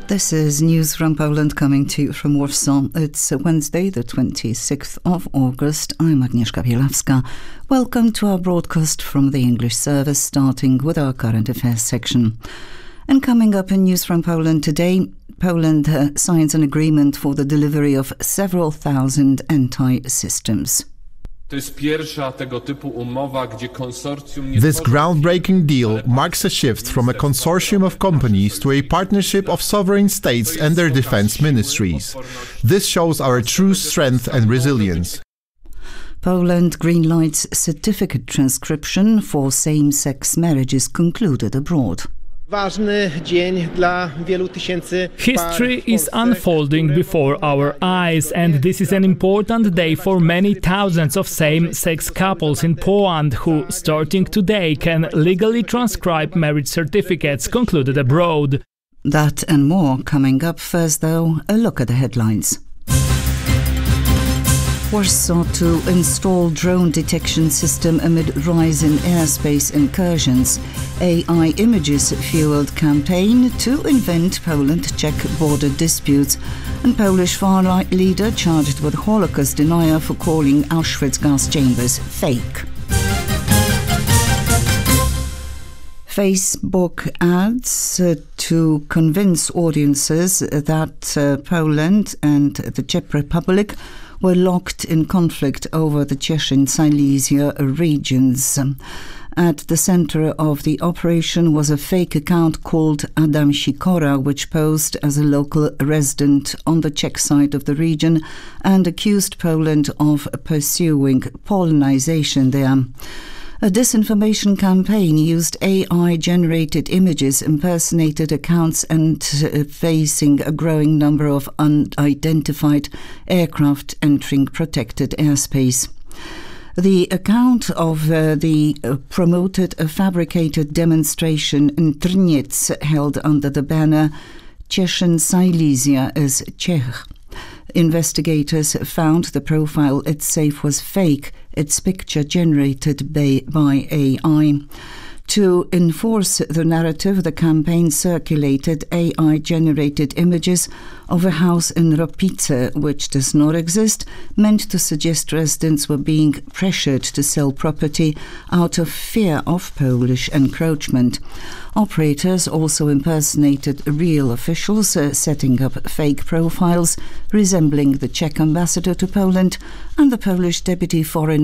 This is News from Poland coming to you from Warsaw. It's Wednesday, the 26th of August. I'm Agnieszka Bielawska. Welcome to our broadcast from the English service, starting with our current affairs section. And coming up in News from Poland today, Poland signs an agreement for the delivery of several thousand anti-systems. This groundbreaking deal marks a shift from a consortium of companies to a partnership of sovereign states and their defense ministries. This shows our true strength and resilience. Poland greenlights certificate transcription for same-sex marriages concluded abroad. History is unfolding before our eyes, and this is an important day for many thousands of same-sex couples in Poland who, starting today, can legally transcribe marriage certificates concluded abroad. That and more coming up. First, though, a look at the headlines. Warsaw to install drone detection system amid rise in airspace incursions. AI images fueled campaign to invent Poland-Czech border disputes. And Polish far-right leader charged with Holocaust denier for calling Auschwitz gas chambers fake. Facebook ads to convince audiences that Poland and the Czech Republic were locked in conflict over the Cieszyn Silesia regions. At the center of the operation was a fake account called Adam Sikora, which posed as a local resident on the Czech side of the region and accused Poland of pursuing Polonization there. A disinformation campaign used AI-generated images, impersonated accounts, and facing a growing number of unidentified aircraft entering protected airspace. The account of the promoted a fabricated demonstration in Trniec held under the banner Cieszyn Silesia as Czech. Investigators found the profile itself was fake, its picture generated by AI. To enforce the narrative, the campaign circulated AI-generated images of a house in Ropice, which does not exist, meant to suggest residents were being pressured to sell property out of fear of Polish encroachment. Operators also impersonated real officials, setting up fake profiles resembling the Czech ambassador to Poland and the Polish deputy foreign